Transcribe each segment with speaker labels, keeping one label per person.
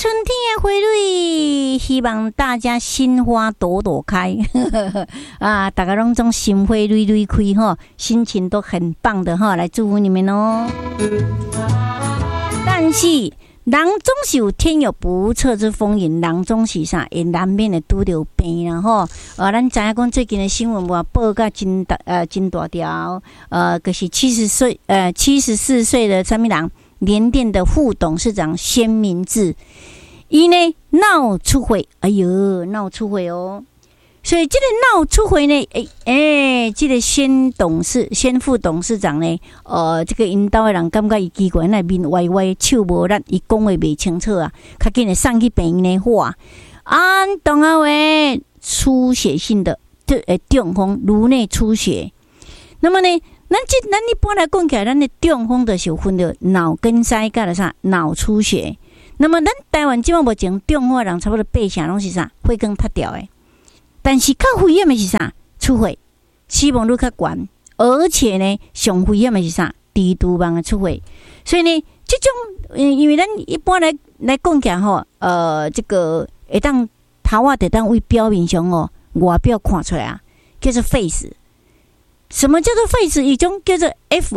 Speaker 1: 春天的花蕊，希望大家心花朵朵开啊！大家拢总心花蕊蕊开哈，心情都很棒的哈，来祝福你们哦。但是人总是有天有不测之风云，人总是啥会难免会拄着病啦吼。咱知影讲最近的新闻话报甲真大条，就是74岁的什么人，联电的副董事长先明智，伊呢闹出轨，哎呦闹出轨哦。所以这个闹出轨呢，这个先副董事长呢，这个因兜的人感觉伊奇怪，那面歪歪，手无力，伊讲话袂清楚啊，较紧的送去病院的话，当下话出血性的中风，颅内出血。那么呢，咱一般来讲起来，咱的中风就是有分着脑梗塞甲了啥脑出血。那么咱台湾即马目前中风的人差不多8成拢是啥血管塌掉的。但是较危险的是啥？出血，死亡率较悬，而且呢，上危险的是啥？低度网的出血。所以呢，这种因为咱一般来讲起来吼，这个会当头啊，得当为表面上哦，外表看出来啊，叫做 face。什么叫做 face？ 一种叫做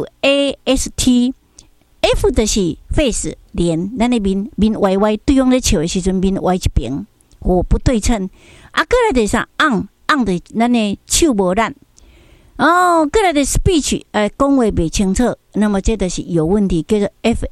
Speaker 1: FAST。F 就是 face 脸，咱的面歪歪，对方咧笑的时阵面歪一边，不对称。过来的啥昂的，咱的手无力。过来的 speech， 讲话袂清楚，那么这就是有问题，叫做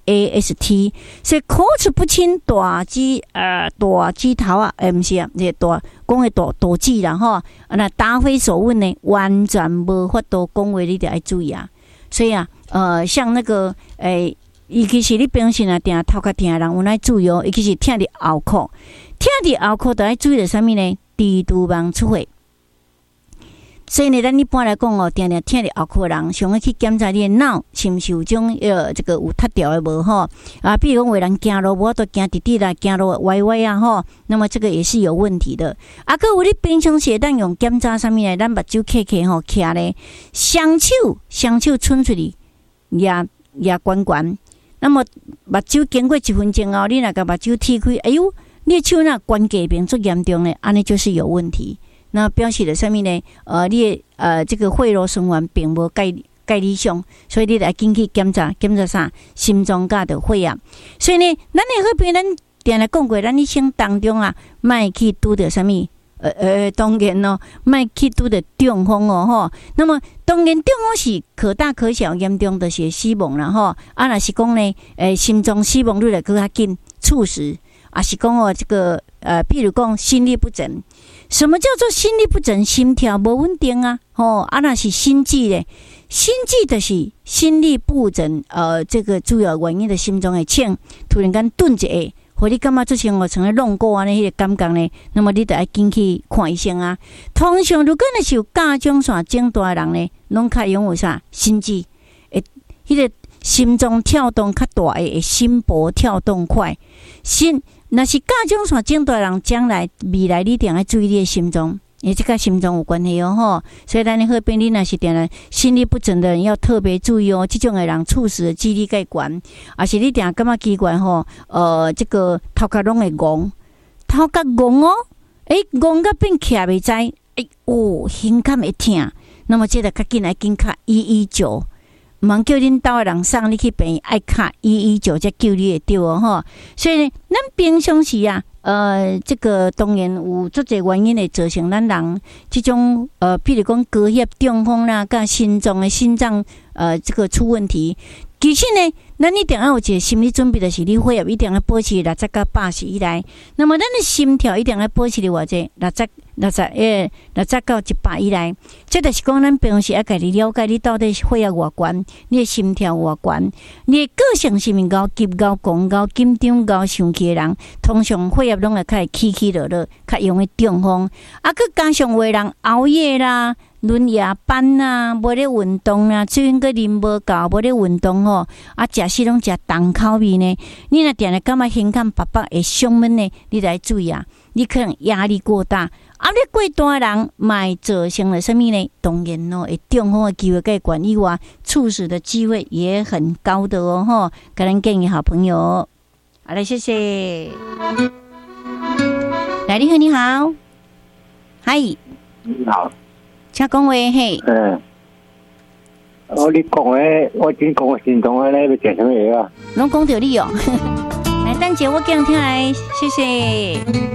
Speaker 1: FAST。所以口齿不清，大指头啊，不是啊，这大讲的大指啦吼，那答非所问呢，完全无法度讲话，你得要注意啊。所以啊，像那个尤其是你平时啊，定头壳疼的人，有来注意哦。尤其是听伫喉壳，就要注意着啥物呢？低度网出血。所以呢，咱一般来讲哦，定听伫喉壳的人，上要去检查你的脑是毋是有种这个有塌掉的无吼啊？比如讲，有人行路无都行直直啦，行路歪歪啊吼，那么这个也是有问题的。个有你平常时咱用检查啥物呢？咱目睭开吼，徛咧，双手伸出去，压悬悬。那么目睭经过1分钟后，你若甲目睭踢开，哎呦，你的手那关节病足严重咧，安尼就是有问题。那表示了什么呢？你的这个血液循环并无介理想，所以你来紧去检查啥？心脏甲的血压。所以呢，咱的好朋友，咱定来讲过，咱一生当中啊，莫去拄着什么？当然咯，莫去拄着中风哦吼。那么当然中风是可大可小，严重就是死亡啦吼。若是讲呢，心脏死亡率来更较紧，猝死。是讲这个譬如讲心律不整。什么叫做心律不整？心跳无稳定啊！若是心悸咧，心悸就是心律不整。这个主要原因的心脏会呛，突然间顿一下，互你感觉做像像咧弄过安尼迄个感觉呢，那么你就要紧去看医生啊。通常如果你是有甲状腺症大的人呢，拢较拥有啥心悸？迄个心脏跳动较大会心搏跳动快，若是甲状腺症大的人，将来未来你一定要注意你的心脏，因为这跟心脏有关系哦吼。所以咱的好朋友，你若是定来心律不整的人，要特别注意哦。这种的人猝死的几率较悬，而是你定感觉奇怪吼，这个头壳拢会戆哦，戆到变徛袂知，胸坎会痛，那么这个较紧来紧卡119。毋通叫恁兜的人送你去病院，爱卡119才救你会到哦吼。所以呢，咱平常时啊，这个当然有足侪原因会造成咱人这种譬如讲高血中风啦，甲心脏这个出问题。其实呢，咱一定要有一个心理准备，就是你血压一定要保持60到80以内。那么咱的心跳一定要保持伫偌济60到100以内。这就是讲咱平时要家己了解你到底血压偌悬，你的心跳偌悬，你的个性是毋是高急高狂高紧张高生气的人，通常血压拢会较起落落，较容易中风。佮加上有的人熬夜啦。轮夜班啊，无咧运动啊，最近个啉无够，无咧运动吼，食食拢食重口味呢。你若定来感觉胸坎白会伤闷呢，你得注意啊。你可能压力过大，你过大的人，卖造成了什么呢？当然咯，会中风的机会更高以外，猝死的机会也很高的哦吼。个人建议好朋友。 好嘞，谢谢。来，你好，你好，嗨，
Speaker 2: 你好，
Speaker 1: 请讲话嘿。
Speaker 2: 你讲的，我真讲我心中的那要食什么药啊？
Speaker 1: 拢讲到你哦。来，等者我叫人听来，谢谢。